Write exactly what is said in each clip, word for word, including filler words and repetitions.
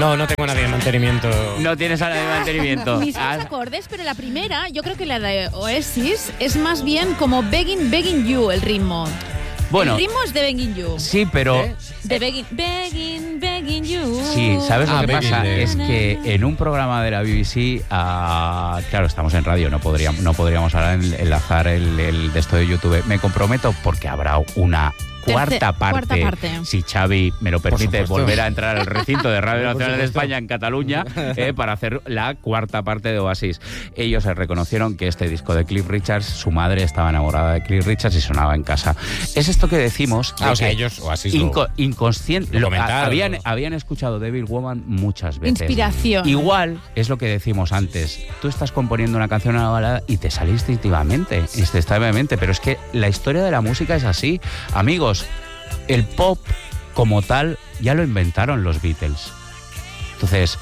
No, no tengo a nadie de mantenimiento. No tienes a nadie de mantenimiento. Mis dos acordes, pero la primera, yo creo que la de Oasis es más bien como Begging, Begging You, el ritmo. Bueno, el ritmo es de Begging You. Sí, pero... ¿Eh? De Begging, Begging, Begging You. Sí, ¿sabes lo ah, que pasa? de... Es que en un programa de la B B C, uh, claro, estamos en radio, no podríamos, no podríamos ahora enlazar el, el de esto de YouTube. Me comprometo porque habrá una... Cuarta Tercer, parte, cuarta parte, si Xavi me lo permite, volver a entrar al recinto de Radio Nacional de supuesto. España en Cataluña eh, para hacer la cuarta parte de Oasis. Ellos se reconocieron que este disco de Cliff Richards, su madre estaba enamorada de Cliff Richards y sonaba en casa. Es esto que decimos. Ah, o sea, que ellos Oasis inco, lo, inconsciente. lo Lo, a, habían, lo... habían escuchado Devil Woman muchas veces. Inspiración. Igual es lo que decimos antes. Tú estás componiendo una canción, una balada y te sale instintivamente, instintivamente. Pero es que la historia de la música es así, amigos. El pop, como tal, ya lo inventaron los Beatles. Entonces,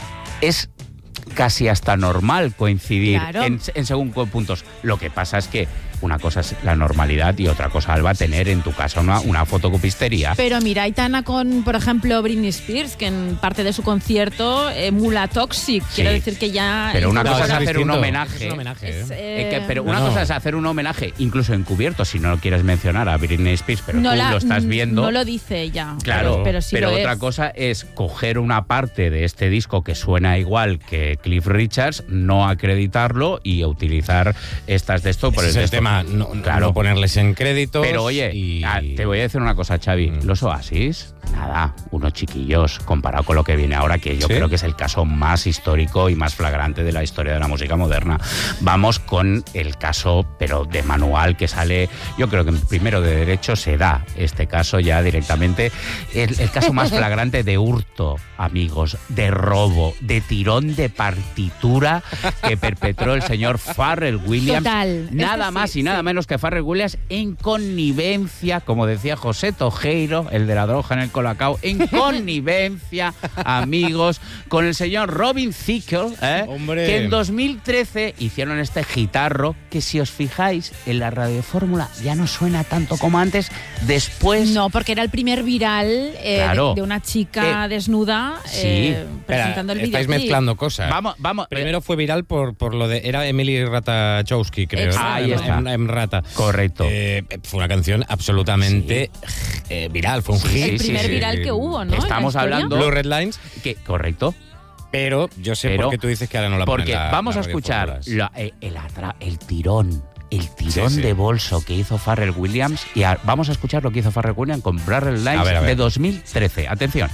es casi hasta normal coincidir claro. en, en según qué puntos. Lo que pasa es que una cosa es la normalidad y otra cosa, Alba, tener en tu casa una, una fotocopistería. Pero mira, Aitana con, por ejemplo, Britney Spears, que en parte de su concierto emula Toxic. Sí. Quiero decir que ya... Pero una no, cosa es hacer distinto. un homenaje. Es un homenaje, ¿eh? Es, eh, que, eh, pero no, una no. cosa es hacer un homenaje, incluso encubierto, si no quieres mencionar a Britney Spears, pero no tú la, lo estás viendo. No lo dice ella. Claro, pero, pero, sí pero lo otra es. cosa es coger una parte de este disco que suena igual que Cliff Richards, no acreditarlo y utilizar estas de esto por Ese el, es el tema, no, claro. no ponerles en créditos. Pero oye, y... ah, te voy a decir una cosa, Xavi. Mm. Los Oasis, nada, unos chiquillos comparado con lo que viene ahora, que yo ¿sí? creo que es el caso más histórico y más flagrante de la historia de la música moderna. Vamos con el caso, pero de manual, que sale, yo creo que primero de derecho se da este caso ya directamente. El, el caso más flagrante de hurto, amigos, de robo, de tirón de partitura que perpetró el señor Pharrell Williams. Total. Nada este más sí, y nada sí. menos que Pharrell Williams en connivencia, como decía José Tojeiro, el de la droga en el Colacao, en connivencia, amigos, con el señor Robin Thicke, ¿eh? que en dos mil trece hicieron este guitarro que, si os fijáis, en la radiofórmula ya no suena tanto como antes. Después... No, porque era el primer viral eh, claro. de, de una chica eh, desnuda sí. eh, presentando Espera, el vídeo. estáis mezclando cosas. Vamos, vamos. Primero fue viral por, por lo de... Era Emily Ratajkowski, creo. Ahí está. En, en Rata. Correcto. Eh, fue una canción absolutamente sí. eh, viral, fue un sí, hit. El sí, primer sí, viral sí. que hubo, ¿no? Estamos hablando... Blue Red Lines. Que, correcto. Pero yo sé Pero, por qué tú dices que ahora no la porque ponen la, vamos la a escuchar la, el, el, atra, el tirón, el tirón sí, sí. de bolso que hizo Pharrell Williams y a, vamos a escuchar lo que hizo Pharrell Williams con Blue Red Lines a ver, a ver. de dos mil trece. Atención.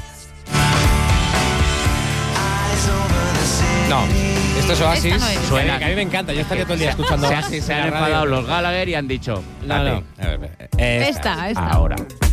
No, esto es Oasis. No es. Suena, que a mí me encanta. Yo estaría todo el día escuchando se, Oasis. Se han enfadado los Gallagher y han dicho... No, no. A ver, esta, esta. Ahora.